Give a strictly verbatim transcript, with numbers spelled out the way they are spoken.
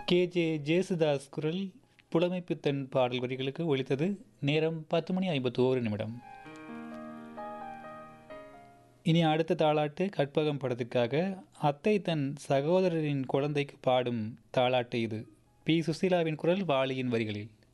K J Yesudas குரல் புலமைப்பித்தன் பாடல் வரிகளுக்கு ஒலித்தது. நேரம் பத்து மணி ஐம்பத்தி ஓரு நிமிடம். இனி அடுத்த தாலாட்டு கற்பகம் படத்திற்காக அத்தை தன் சகோதரரின் குழந்தைக்கு பாடும் தாலாட்டு இது. பி சுசீலாவின் குரல், வாலியின் வரிகளில்.